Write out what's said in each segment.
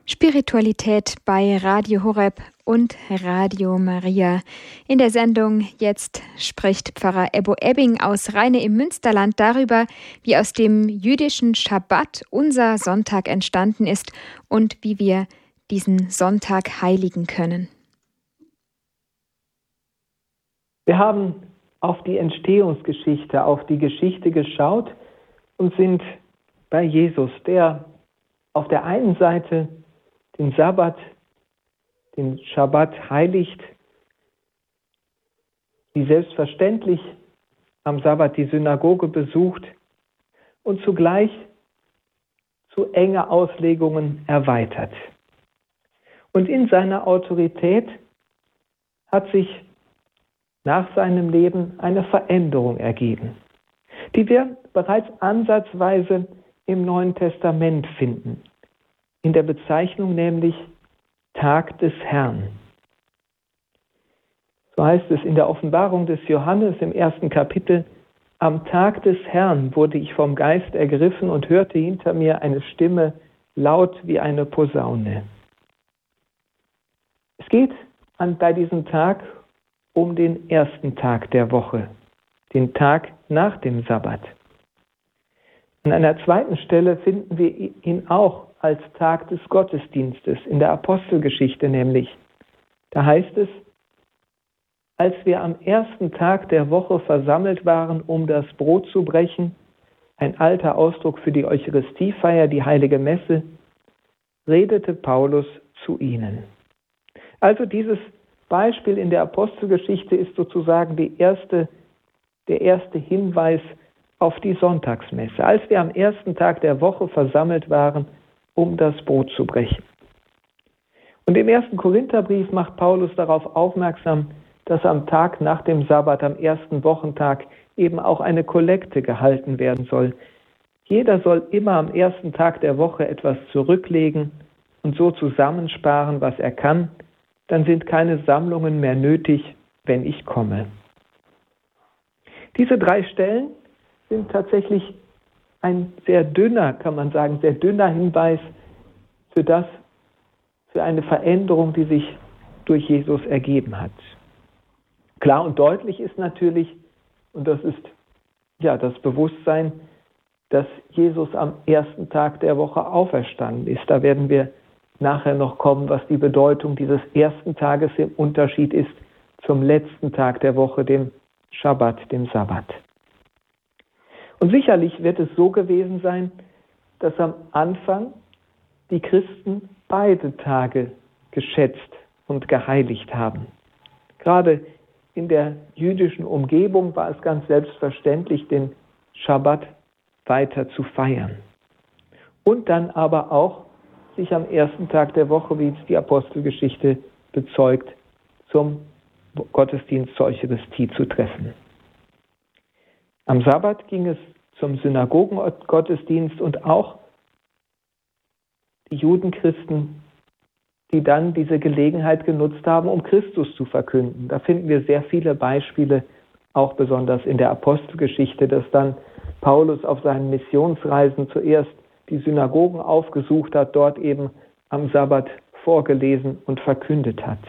Spiritualität bei Radio Horeb und Radio Maria. In der Sendung jetzt spricht Pfarrer Ebbo Ebbing aus Rheine im Münsterland darüber, wie aus dem jüdischen Schabbat unser Sonntag entstanden ist und wie wir diesen Sonntag heiligen können. Wir haben auf die Entstehungsgeschichte, auf die Geschichte geschaut und sind bei Jesus, der auf der einen Seite den Sabbat, den Schabbat heiligt, wie selbstverständlich am Sabbat die Synagoge besucht und zugleich zu enge Auslegungen erweitert. Und in seiner Autorität hat sich nach seinem Leben eine Veränderung ergeben, die wir bereits ansatzweise im Neuen Testament finden. In der Bezeichnung nämlich Tag des Herrn. So heißt es in der Offenbarung des Johannes im 1. Kapitel: Am Tag des Herrn wurde ich vom Geist ergriffen und hörte hinter mir eine Stimme, laut wie eine Posaune. Es geht bei diesem Tag um den ersten Tag der Woche, den Tag nach dem Sabbat. An einer zweiten Stelle finden wir ihn auch als Tag des Gottesdienstes, in der Apostelgeschichte nämlich. Da heißt es: Als wir am ersten Tag der Woche versammelt waren, um das Brot zu brechen, ein alter Ausdruck für die Eucharistiefeier, die heilige Messe, redete Paulus zu ihnen. Also dieses Beispiel in der Apostelgeschichte ist sozusagen der erste Hinweis auf die Sonntagsmesse, als wir am ersten Tag der Woche versammelt waren, um das Brot zu brechen. Und im 1. Korintherbrief macht Paulus darauf aufmerksam, dass am Tag nach dem Sabbat, am ersten Wochentag, eben auch eine Kollekte gehalten werden soll. Jeder soll immer am ersten Tag der Woche etwas zurücklegen und so zusammensparen, was er kann. Dann sind keine Sammlungen mehr nötig, wenn ich komme. Diese 3 Stellen sind tatsächlich ein sehr dünner, kann man sagen, sehr dünner Hinweis für eine Veränderung, die sich durch Jesus ergeben hat. Klar und deutlich ist natürlich, und das ist ja das Bewusstsein, dass Jesus am ersten Tag der Woche auferstanden ist. Da werden wir nachher noch kommen, was die Bedeutung dieses ersten Tages im Unterschied ist zum letzten Tag der Woche, dem Schabbat, dem Sabbat. Und sicherlich wird es so gewesen sein, dass am Anfang die Christen beide Tage geschätzt und geheiligt haben. Gerade in der jüdischen Umgebung war es ganz selbstverständlich, den Schabbat weiter zu feiern. Und dann aber auch sich am ersten Tag der Woche, wie es die Apostelgeschichte bezeugt, zum Gottesdienst zur Eucharistie zu treffen. Am Sabbat ging es zum Synagogengottesdienst und auch die Judenchristen, die dann diese Gelegenheit genutzt haben, um Christus zu verkünden. Da finden wir sehr viele Beispiele, auch besonders in der Apostelgeschichte, dass dann Paulus auf seinen Missionsreisen zuerst die Synagogen aufgesucht hat, dort eben am Sabbat vorgelesen und verkündet hat.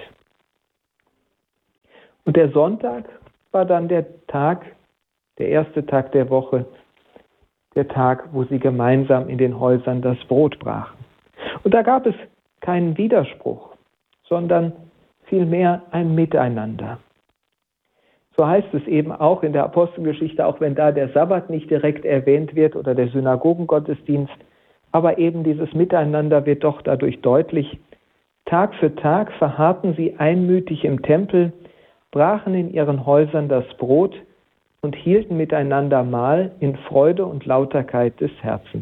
Und der Sonntag war dann der erste Tag der Woche, der Tag, wo sie gemeinsam in den Häusern das Brot brachen. Und da gab es keinen Widerspruch, sondern vielmehr ein Miteinander. So heißt es eben auch in der Apostelgeschichte, auch wenn da der Sabbat nicht direkt erwähnt wird oder der Synagogengottesdienst, aber eben dieses Miteinander wird doch dadurch deutlich. Tag für Tag verharrten sie einmütig im Tempel, brachen in ihren Häusern das Brot und hielten miteinander Mahl in Freude und Lauterkeit des Herzens.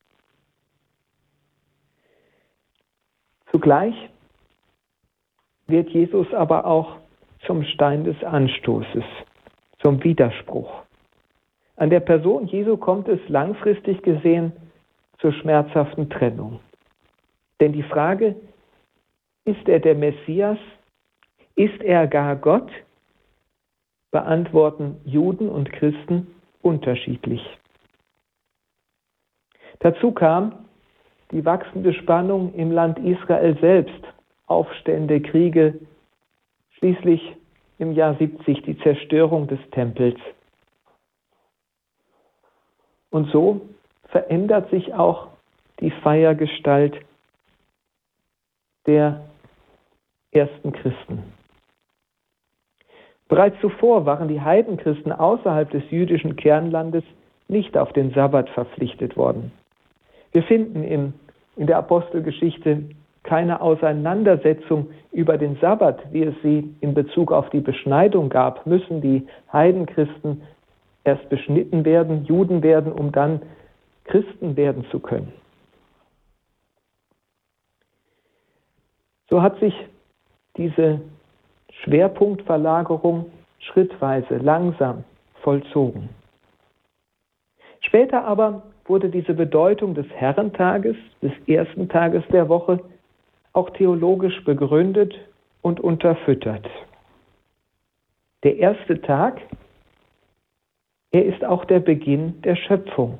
Zugleich wird Jesus aber auch zum Stein des Anstoßes, zum Widerspruch. An der Person Jesu kommt es langfristig gesehen zur schmerzhaften Trennung. Denn die Frage, ist er der Messias? Ist er gar Gott? Beantworten Juden und Christen unterschiedlich. Dazu kam, die wachsende Spannung im Land Israel selbst, Aufstände, Kriege, schließlich im Jahr 70 die Zerstörung des Tempels. Und so verändert sich auch die Feiergestalt der ersten Christen. Bereits zuvor waren die Heidenchristen außerhalb des jüdischen Kernlandes nicht auf den Sabbat verpflichtet worden. Wir finden in der Apostelgeschichte keine Auseinandersetzung über den Sabbat, wie es sie in Bezug auf die Beschneidung gab. Müssen die Heidenchristen erst beschnitten werden, Juden werden, um dann Christen werden zu können. So hat sich diese Schwerpunktverlagerung schrittweise, langsam vollzogen. Später aber wurde diese Bedeutung des Herrentages, des ersten Tages der Woche, auch theologisch begründet und unterfüttert. Der erste Tag, er ist auch der Beginn der Schöpfung.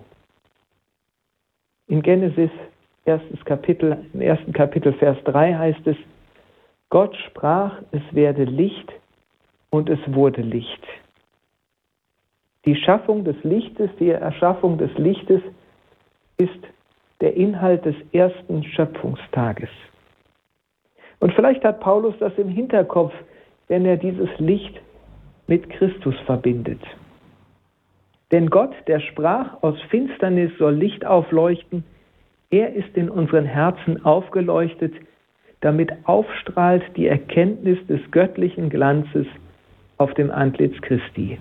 In Genesis, im ersten Kapitel, Vers 3 heißt es, Gott sprach, es werde Licht und es wurde Licht. Die Schaffung des Lichtes, die Erschaffung des Lichtes ist der Inhalt des ersten Schöpfungstages. Und vielleicht hat Paulus das im Hinterkopf, wenn er dieses Licht mit Christus verbindet. Denn Gott, der sprach, aus Finsternis soll Licht aufleuchten, er ist in unseren Herzen aufgeleuchtet, damit aufstrahlt die Erkenntnis des göttlichen Glanzes auf dem Antlitz Christi.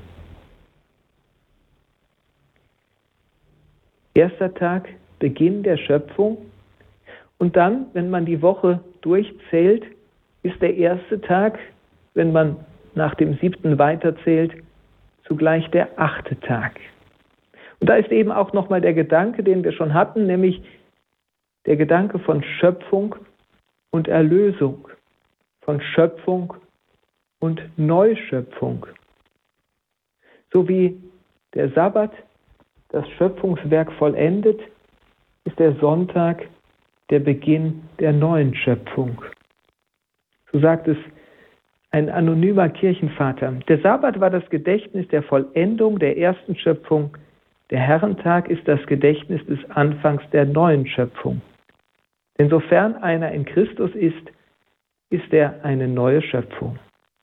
Erster Tag, Beginn der Schöpfung. Und dann, wenn man die Woche durchzählt, ist der erste Tag, wenn man nach dem 7. weiterzählt, zugleich der 8. Tag. Und da ist eben auch nochmal der Gedanke, den wir schon hatten, nämlich der Gedanke von Schöpfung und Erlösung, von Schöpfung und Neuschöpfung. So wie der Sabbat das Schöpfungswerk vollendet, ist der Sonntag der Beginn der neuen Schöpfung. So sagt es ein anonymer Kirchenvater. Der Sabbat war das Gedächtnis der Vollendung der ersten Schöpfung. Der Herrentag ist das Gedächtnis des Anfangs der neuen Schöpfung. Denn sofern einer in Christus ist, ist er eine neue Schöpfung.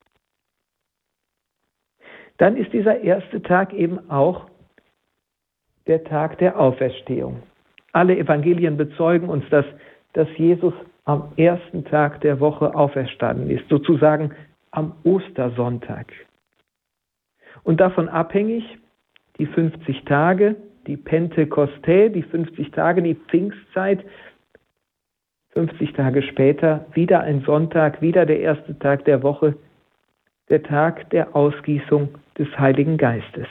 Dann ist dieser erste Tag eben auch der Tag der Auferstehung. Alle Evangelien bezeugen uns, dass Jesus am ersten Tag der Woche auferstanden ist, sozusagen am Ostersonntag. Und davon abhängig die 50 Tage, die Pentekoste, die 50 Tage, die Pfingstzeit, 50 Tage später wieder ein Sonntag, wieder der erste Tag der Woche, der Tag der Ausgießung des Heiligen Geistes.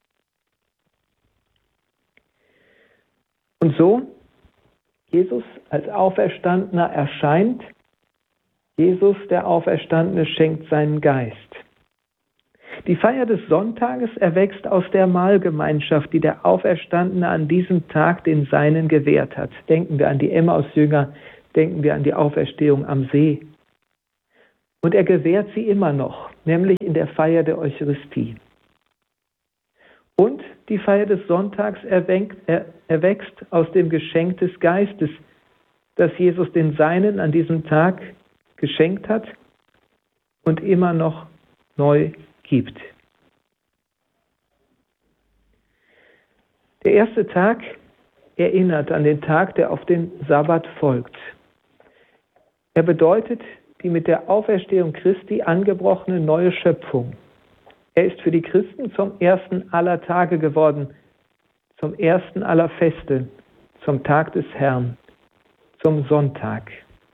Und so, Jesus als Auferstandener erscheint, Jesus, der Auferstandene, schenkt seinen Geist. Die Feier des Sonntages erwächst aus der Mahlgemeinschaft, die der Auferstandene an diesem Tag den Seinen gewährt hat. Denken wir an die Emmaus-Jünger, denken wir an die Auferstehung am See. Und er gewährt sie immer noch, nämlich in der Feier der Eucharistie. Und die Feier des Sonntags erwächst aus dem Geschenk des Geistes, das Jesus den Seinen an diesem Tag geschenkt hat und immer noch neu gibt. Der erste Tag erinnert an den Tag, der auf den Sabbat folgt. Er bedeutet die mit der Auferstehung Christi angebrochene neue Schöpfung. Er ist für die Christen zum ersten aller Tage geworden, zum ersten aller Feste, zum Tag des Herrn, zum Sonntag.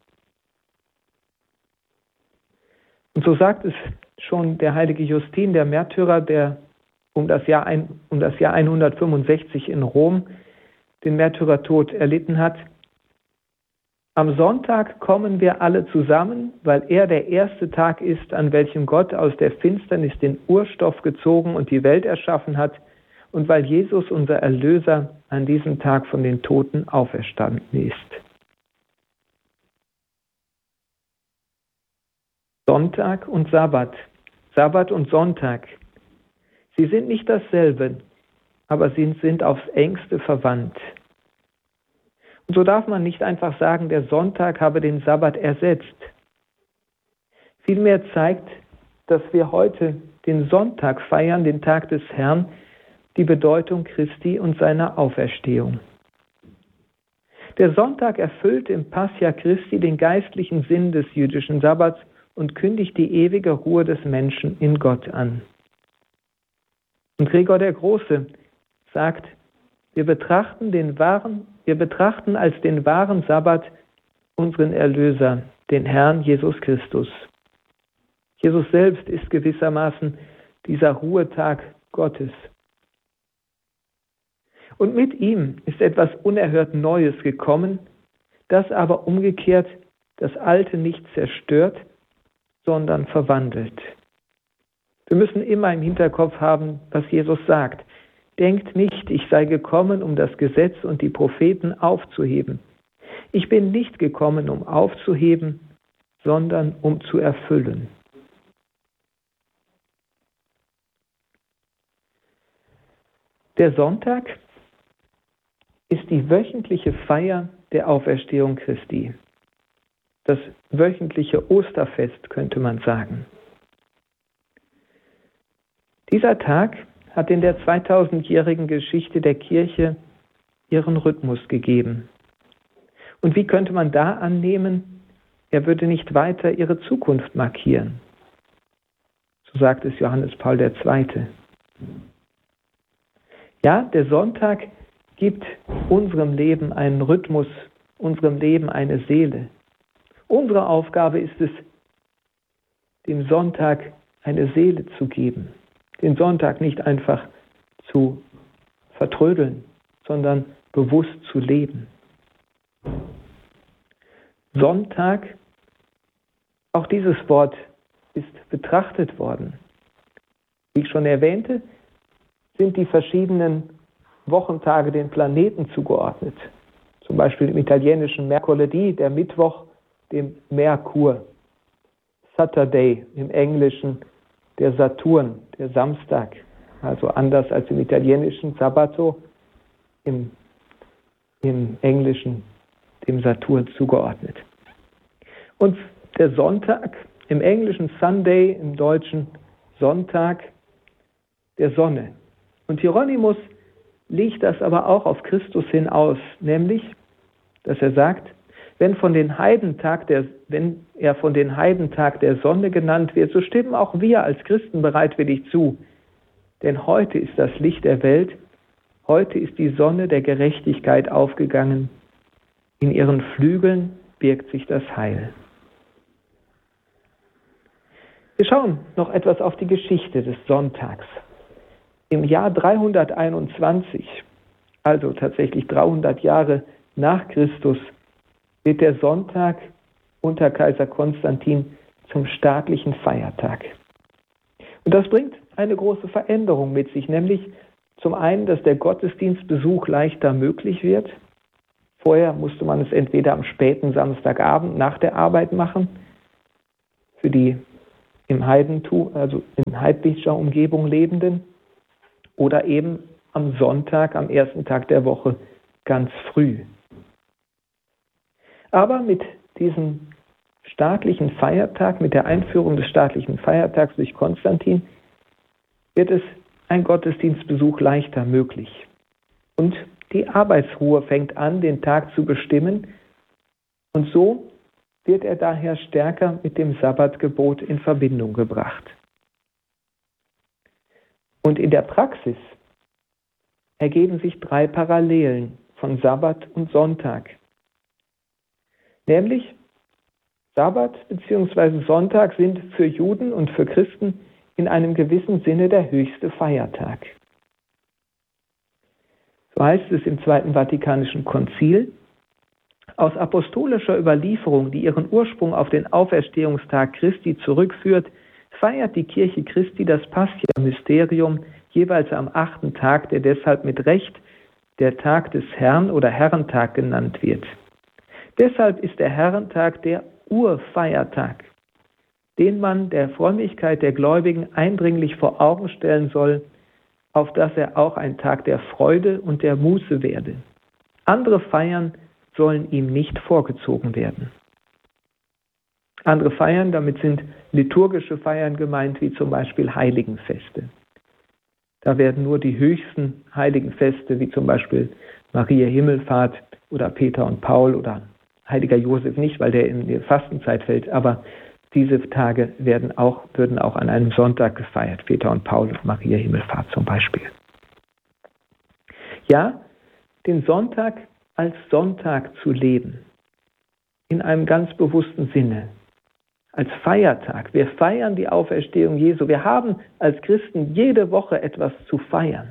Und so sagt es schon der heilige Justin, der Märtyrer, der um das Jahr 165 in Rom den Märtyrertod erlitten hat. Am Sonntag kommen wir alle zusammen, weil er der erste Tag ist, an welchem Gott aus der Finsternis den Urstoff gezogen und die Welt erschaffen hat und weil Jesus, unser Erlöser, an diesem Tag von den Toten auferstanden ist. Sonntag und Sabbat, Sabbat und Sonntag. Sie sind nicht dasselbe, aber sie sind aufs engste verwandt. Und so darf man nicht einfach sagen, der Sonntag habe den Sabbat ersetzt. Vielmehr zeigt, dass wir heute den Sonntag feiern, den Tag des Herrn, die Bedeutung Christi und seiner Auferstehung. Der Sonntag erfüllt im Pascha Christi den geistlichen Sinn des jüdischen Sabbats und kündigt die ewige Ruhe des Menschen in Gott an. Und Gregor der Große sagt, wir betrachten als den wahren Sabbat unseren Erlöser, den Herrn Jesus Christus. Jesus selbst ist gewissermaßen dieser Ruhetag Gottes. Und mit ihm ist etwas unerhört Neues gekommen, das aber umgekehrt das Alte nicht zerstört, sondern verwandelt. Wir müssen immer im Hinterkopf haben, was Jesus sagt. Denkt nicht, ich sei gekommen, um das Gesetz und die Propheten aufzuheben. Ich bin nicht gekommen, um aufzuheben, sondern um zu erfüllen. Der Sonntag ist die wöchentliche Feier der Auferstehung Christi. Das wöchentliche Osterfest, könnte man sagen. Dieser Tag hat in der 2000-jährigen Geschichte der Kirche ihren Rhythmus gegeben. Und wie könnte man da annehmen, er würde nicht weiter ihre Zukunft markieren? So sagt es Johannes Paul II. Ja, der Sonntag gibt unserem Leben einen Rhythmus, unserem Leben eine Seele. Unsere Aufgabe ist es, dem Sonntag eine Seele zu geben. Den Sonntag nicht einfach zu vertrödeln, sondern bewusst zu leben. Sonntag, auch dieses Wort ist betrachtet worden. Wie ich schon erwähnte, sind die verschiedenen Wochentage den Planeten zugeordnet. Zum Beispiel im italienischen Mercoledì, der Mittwoch, dem Merkur. Saturday im Englischen, der Saturn, der Samstag. Also anders als im italienischen Sabato, im Englischen dem Saturn zugeordnet. Und der Sonntag, im Englischen Sunday, im Deutschen Sonntag der Sonne. Und Hieronymus legt das aber auch auf Christus hin aus, nämlich, dass er sagt, wenn er von den Heiden Tag der Sonne genannt wird, so stimmen auch wir als Christen bereitwillig zu. Denn heute ist das Licht der Welt, heute ist die Sonne der Gerechtigkeit aufgegangen. In ihren Flügeln birgt sich das Heil. Wir schauen noch etwas auf die Geschichte des Sonntags. Im Jahr 321, also tatsächlich 300 Jahre nach Christus, wird der Sonntag unter Kaiser Konstantin zum staatlichen Feiertag. Und das bringt eine große Veränderung mit sich, nämlich zum einen, dass der Gottesdienstbesuch leichter möglich wird. Vorher musste man es entweder am späten Samstagabend nach der Arbeit machen, für die im Heidentum, also in heidnischer Umgebung Lebenden, oder eben am Sonntag, am ersten Tag der Woche, ganz früh. Aber mit diesem staatlichen Feiertag, mit der Einführung des staatlichen Feiertags durch Konstantin, wird es ein Gottesdienstbesuch leichter möglich. Und die Arbeitsruhe fängt an, den Tag zu bestimmen. Und so wird er daher stärker mit dem Sabbatgebot in Verbindung gebracht. Und in der Praxis ergeben sich 3 Parallelen von Sabbat und Sonntag. Nämlich Sabbat bzw. Sonntag sind für Juden und für Christen in einem gewissen Sinne der höchste Feiertag. So heißt es im Zweiten Vatikanischen Konzil: Aus apostolischer Überlieferung, die ihren Ursprung auf den Auferstehungstag Christi zurückführt, feiert die Kirche Christi das Pascha-Mysterium jeweils am 8. Tag, der deshalb mit Recht der Tag des Herrn oder Herrentag genannt wird. Deshalb ist der Herrentag der Urfeiertag. den man der Frömmigkeit der Gläubigen eindringlich vor Augen stellen soll, auf dass er auch ein Tag der Freude und der Muße werde. Andere Feiern sollen ihm nicht vorgezogen werden. Andere Feiern, damit sind liturgische Feiern gemeint, wie zum Beispiel Heiligenfeste. Da werden nur die höchsten Heiligenfeste, wie zum Beispiel Maria Himmelfahrt oder Peter und Paul oder Heiliger Josef nicht, weil der in die Fastenzeit fällt, aber diese Tage würden auch an einem Sonntag gefeiert, Peter und Paul und Maria Himmelfahrt zum Beispiel. Ja, den Sonntag als Sonntag zu leben, in einem ganz bewussten Sinne, als Feiertag. Wir feiern die Auferstehung Jesu. Wir haben als Christen jede Woche etwas zu feiern.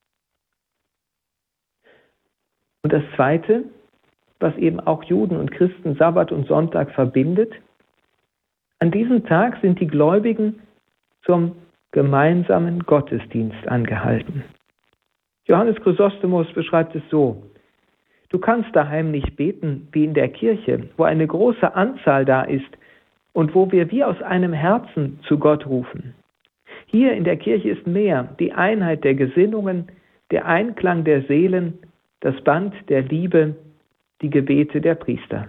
Und das Zweite, was eben auch Juden und Christen Sabbat und Sonntag verbindet, an diesem Tag sind die Gläubigen zum gemeinsamen Gottesdienst angehalten. Johannes Chrysostomus beschreibt es so: Du kannst daheim nicht beten wie in der Kirche, wo eine große Anzahl da ist und wo wir wie aus einem Herzen zu Gott rufen. Hier in der Kirche ist mehr die Einheit der Gesinnungen, der Einklang der Seelen, das Band der Liebe, die Gebete der Priester.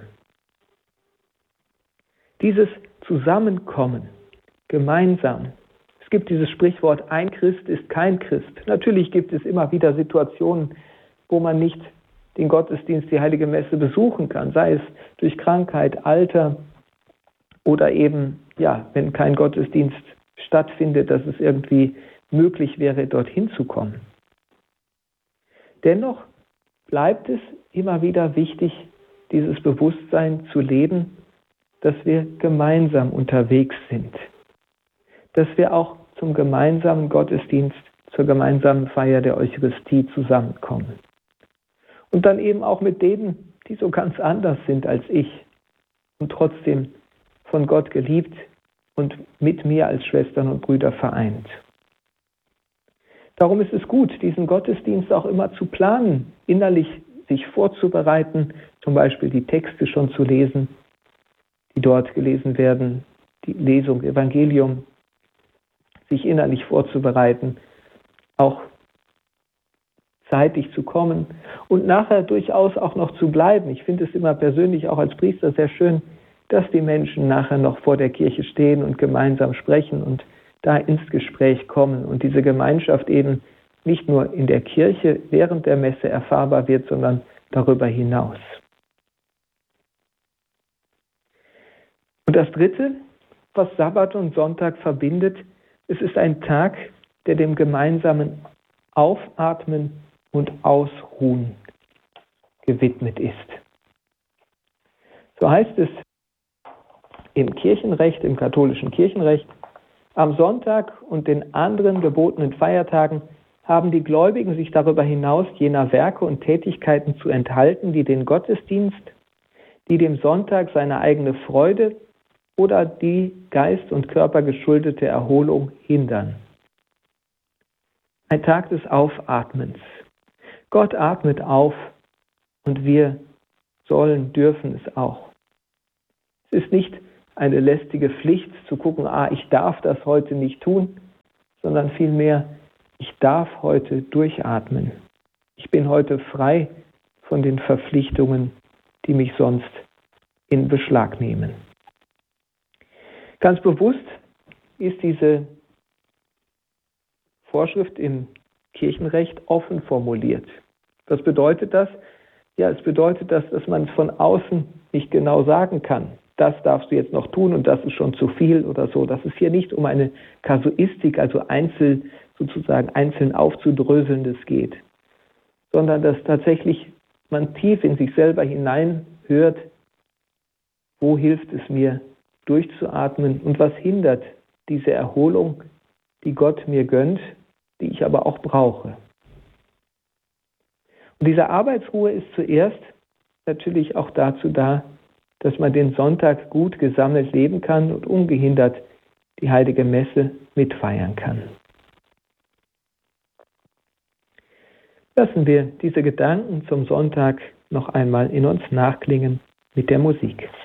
Dieses Zusammenkommen, gemeinsam. Es gibt dieses Sprichwort, ein Christ ist kein Christ. Natürlich gibt es immer wieder Situationen, wo man nicht den Gottesdienst, die Heilige Messe besuchen kann, sei es durch Krankheit, Alter oder eben, wenn kein Gottesdienst stattfindet, dass es irgendwie möglich wäre, dorthin zu kommen. Dennoch bleibt es immer wieder wichtig, dieses Bewusstsein zu leben, dass wir gemeinsam unterwegs sind, dass wir auch zum gemeinsamen Gottesdienst, zur gemeinsamen Feier der Eucharistie zusammenkommen. Und dann eben auch mit denen, die so ganz anders sind als ich und trotzdem von Gott geliebt und mit mir als Schwestern und Brüder vereint. Darum ist es gut, diesen Gottesdienst auch immer zu planen, innerlich sich vorzubereiten, zum Beispiel die Texte schon zu lesen, die dort gelesen werden, die Lesung, Evangelium, sich innerlich vorzubereiten, auch zeitig zu kommen und nachher durchaus auch noch zu bleiben. Ich finde es immer persönlich auch als Priester sehr schön, dass die Menschen nachher noch vor der Kirche stehen und gemeinsam sprechen und da ins Gespräch kommen und diese Gemeinschaft eben nicht nur in der Kirche während der Messe erfahrbar wird, sondern darüber hinaus. Und das Dritte, was Sabbat und Sonntag verbindet, es ist ein Tag, der dem gemeinsamen Aufatmen und Ausruhen gewidmet ist. So heißt es im Kirchenrecht, im katholischen Kirchenrecht: Am Sonntag und den anderen gebotenen Feiertagen haben die Gläubigen sich darüber hinaus jener Werke und Tätigkeiten zu enthalten, die den Gottesdienst, die dem Sonntag seine eigene Freude oder die Geist und Körper geschuldete Erholung hindern. Ein Tag des Aufatmens. Gott atmet auf und wir dürfen es auch. Es ist nicht eine lästige Pflicht zu gucken, ich darf das heute nicht tun, sondern vielmehr, ich darf heute durchatmen. Ich bin heute frei von den Verpflichtungen, die mich sonst in Beschlag nehmen. Ganz bewusst ist diese Vorschrift im Kirchenrecht offen formuliert. Was bedeutet das? Ja, es bedeutet, dass man von außen nicht genau sagen kann, das darfst du jetzt noch tun und das ist schon zu viel oder so. Dass es hier nicht um eine Kasuistik, also einzeln aufzudröselndes geht, sondern dass tatsächlich man tief in sich selber hineinhört, wo hilft es mir, durchzuatmen und was hindert diese Erholung, die Gott mir gönnt, die ich aber auch brauche. Und diese Arbeitsruhe ist zuerst natürlich auch dazu da, dass man den Sonntag gut gesammelt leben kann und ungehindert die heilige Messe mitfeiern kann. Lassen wir diese Gedanken zum Sonntag noch einmal in uns nachklingen mit der Musik.